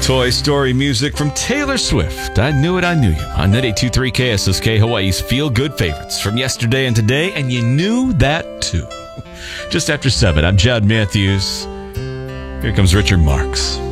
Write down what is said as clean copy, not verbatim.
Toy Story music from Taylor Swift. I knew it, I knew you. On 98.23 KSSK, Hawaii's feel-good favorites from yesterday and today, and you knew that too. Just after 7, I'm Jad Matthews. Here comes Richard Marks.